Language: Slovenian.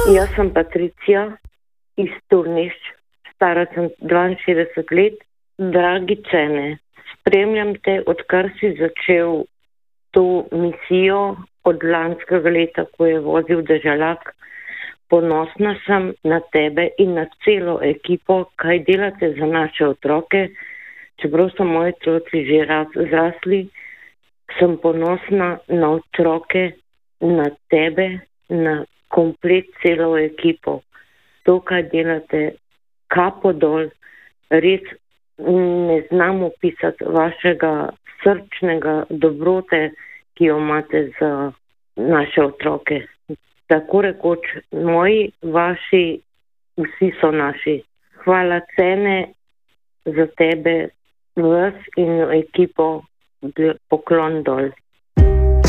Jaz sem Patricija iz Turnišč, stara sem 62 let. Dragi Cene, spremljam te, odkar si začel to misijo od lanskega leta, ko je vozil Deželak. Ponosna sem na tebe in na celo ekipo, kaj delate za naše otroke. Čeprav so moji otroci že zrasli, sem ponosna na otroke, na tebe, na komplet celo ekipo. To, kaj delate, kapo dol, res ne znam opisati vašega srčnega dobrote, ki jo imate za naše otroke. Tako rekoč, moji, vaši, vsi so naši. Hvala Cene za tebe, vas in ekipo, poklon dol.